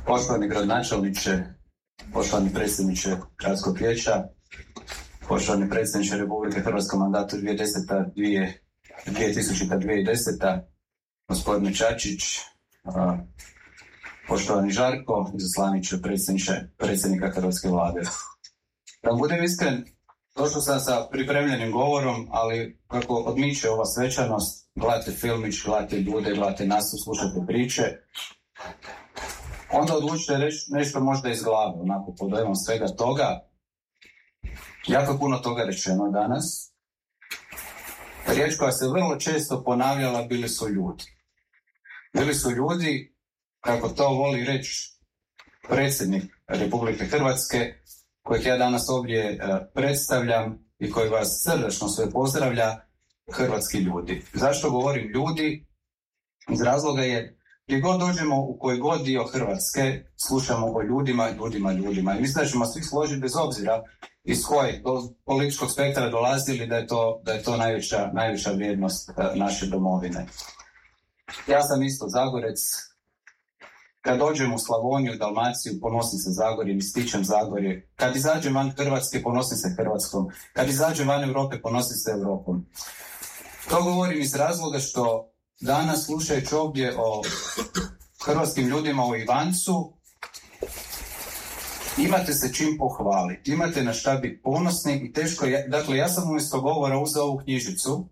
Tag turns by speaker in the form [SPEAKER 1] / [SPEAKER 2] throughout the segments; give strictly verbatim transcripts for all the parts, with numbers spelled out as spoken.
[SPEAKER 1] Poštovani gradonačelniče, poštovani predsjedniče Gradskog vijeća, poštovani predsjedniče Republike Hrvatske u mandatu dvije tisućite do dvije tisuće desete. Gospodine Čačić, poštovani Žarko, izaslaniče predsjedniče, predsjednika Hrvatske vlade. Da budem iskren, došao sam sa pripremljenim govorom, ali kako odmiče ova svečanost, gledate filmić, gledate ljude, gledate nastup, slušate priče, onda odlučite reći nešto možda iz glave, onako pod dojmom svega toga. Jako puno toga rečeno danas. Riječ koja se vrlo često ponavljala bili su ljudi. Bili su ljudi, kako to voli reći predsjednik Republike Hrvatske, kojeg ja danas ovdje predstavljam i koji vas srdačno sve pozdravlja, hrvatski ljudi. Zašto govorim ljudi? Iz razloga je gdje god dođemo u koji god dio Hrvatske slušamo o ljudima, ljudima, ljudima. I mislim da ćemo svi složiti bez obzira iz kojeg političkog spektra dolazili da je to, da je to najveća, najveća vrijednost naše domovine. Ja sam isto Zagorec. Kad dođem u Slavoniju, Dalmaciju, ponosim se Zagorjem, ističem Zagorje. Kad izađem van Hrvatske, ponosim se Hrvatskom. Kad izađem van Europe, ponosim se Europom. To govorim iz razloga što danas, slušajući ovdje o hrvatskim ljudima u Ivancu, imate se čim pohvaliti, imate na šta biti ponosni i teško je. Dakle, ja sam umjesto govora uzeo ovu knjižicu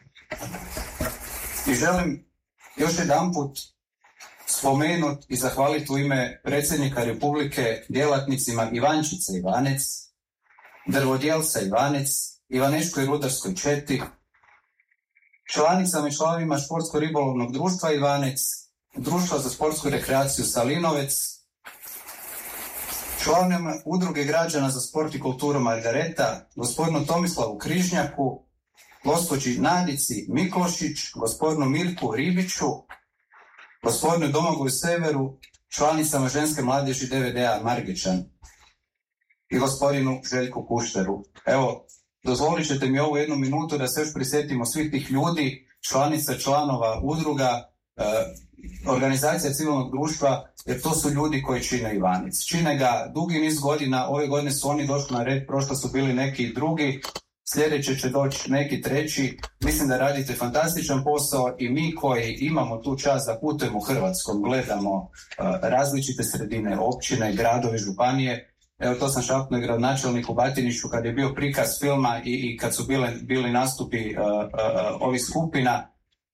[SPEAKER 1] i želim još jedanput spomenuti i zahvaliti u ime predsjednika Republike djelatnicima Ivančice Ivanec, Drvodjelca Ivanec, Ivanečkoj rudarskoj četi, članicama i članovima Športsko-ribolovnog društva Ivanec, Društva za sportsku rekreaciju Salinovec, članovima Udruge građana za sport i kulturu Margareta, gospodinu Tomislavu Križnjaku, gospođi Nadici Miklošić, gospodinu Mirku Ribiću, gospodinu Domagoju Severu, članicama ženske mladeži D V D-a Margečan i gospodinu Željku Kušteru. Evo, dozvolit ćete mi ovu jednu minutu da se još prisjetimo svih tih ljudi, članica, članova, udruga, eh, organizacija civilnog društva, jer to su ljudi koji čine Ivanec. Čine ga dugi niz godina, ove godine su oni došli na red, prošlo su bili neki drugi, sljedeće će doći neki treći. Mislim da radite fantastičan posao i mi koji imamo tu čast da putujemo Hrvatskom, gledamo uh, različite sredine, općine, gradovi, županije. Evo, to sam šapnuo gradonačelniku Batiniću kad je bio prikaz filma i, i kad su bile, bili nastupi uh, uh, ovih skupina.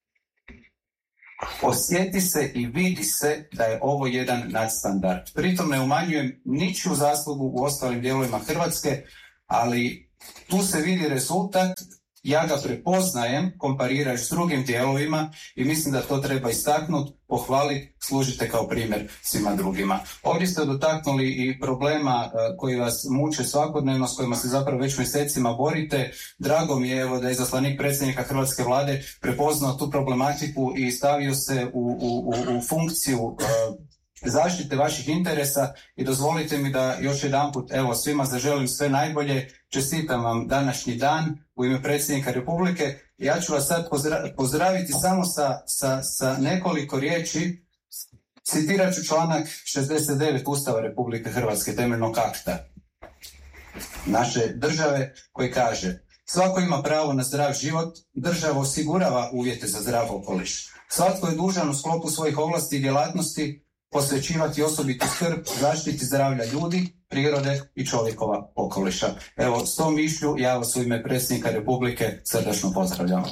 [SPEAKER 1] Osjeti se i vidi se da je ovo jedan nadstandard. Pritom ne umanjujem ničiju zaslugu u ostalim dijelovima Hrvatske, ali tu se vidi rezultat, ja ga prepoznajem, kompariraš s drugim dijelovima i mislim da to treba istaknuti, pohvaliti, služite kao primjer svima drugima. Ovdje ste dotaknuli i problema uh, koji vas muče svakodnevno, s kojima se zapravo već mjesecima borite. Drago mi je evo da je izaslanik predsjednika Hrvatske vlade prepoznao tu problematiku i stavio se u, u, u, u funkciju uh, zaštite vaših interesa i dozvolite mi da još jedanput evo svima zaželim sve najbolje, čestitam vam današnji dan u ime predsjednika Republike. Ja ću vas sad pozdra- pozdraviti samo sa, sa, sa nekoliko riječi. Citirat ću članak šezdeset devet Ustava Republike Hrvatske, temeljnog akta naše države, koji kaže: svako ima pravo na zdrav život, država osigurava uvjete za zdrav okoliš. Svatko je dužan u sklopu svojih ovlasti i djelatnosti posvećivati osobitu skrb zaštiti zdravlja ljudi, prirode i čovjekova okoliša. Evo, s tom mišlju ja vas u ime predsjednika Republike srdačno pozdravljam.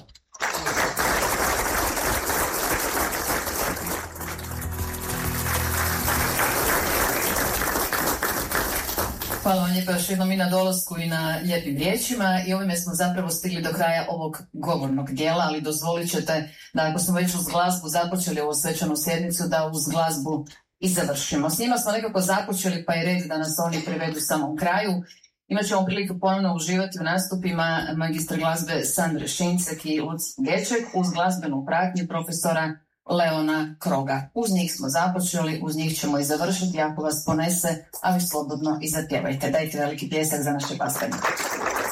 [SPEAKER 2] Hvala vam lijepo još jednom i na dolasku i na lijepim riječima i ovime smo zapravo stigli do kraja ovog govornog dijela, ali dozvolit ćete da ako smo već uz glazbu započeli ovu svečanu sjednicu, da uz glazbu i završimo. S njima smo nekako započeli, pa je red da nas oni privedu samom kraju. Imat ćemo priliku ponovno uživati u nastupima magistra glazbe Sandre Šincek i Luc Geček uz glazbenu pratnju profesora Leona Kroga. Uz njih smo započeli, uz njih ćemo i završiti, ako vas ponese, a vi slobodno i zapjevajte. Dajte veliki pljesak za naše glazbenike.